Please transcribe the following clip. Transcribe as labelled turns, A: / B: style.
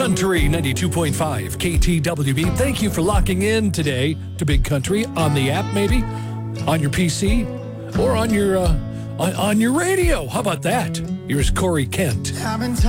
A: Country 92.5 KTWB. Thank you for locking in today to Big Country on the app, maybe on your PC or on your radio. How about that? Here's Corey Kent.